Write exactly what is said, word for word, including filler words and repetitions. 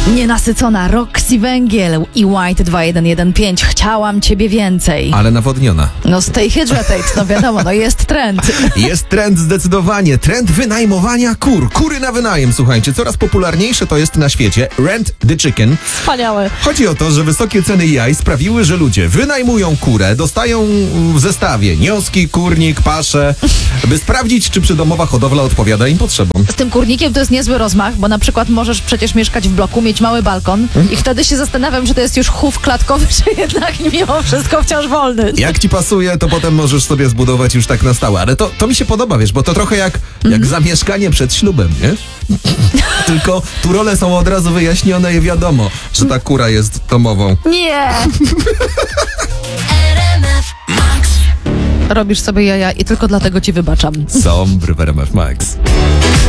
Nienasycona Roxy Węgiel i White dwa jeden jeden pięć. Chciałam ciebie więcej. Ale nawodniona. No stay hydrated, no wiadomo, no jest trend. Jest trend zdecydowanie. Trend wynajmowania kur. Kury na wynajem, słuchajcie. Coraz popularniejsze to jest na świecie. Rent the chicken. Wspaniałe. Chodzi o to, że wysokie ceny jaj sprawiły, że ludzie wynajmują kurę, dostają w zestawie nioski, kurnik, paszę, by sprawdzić, czy przydomowa hodowla odpowiada im potrzebom. Z tym kurnikiem to jest niezły rozmach, bo na przykład możesz przecież mieszkać w bloku, mieć mały balkon i wtedy się zastanawiam, czy to jest już chów klatkowy, czy jednak mimo wszystko wciąż wolny. Jak ci pasuje, to potem możesz sobie zbudować już tak na stałe. Ale to, to mi się podoba, wiesz, bo to trochę jak, jak zamieszkanie przed ślubem, nie? Tylko tu role są od razu wyjaśnione i wiadomo, że ta kura jest domową. Nie! Robisz sobie jaja i tylko dlatego ci wybaczam. Sombry w R M F Max.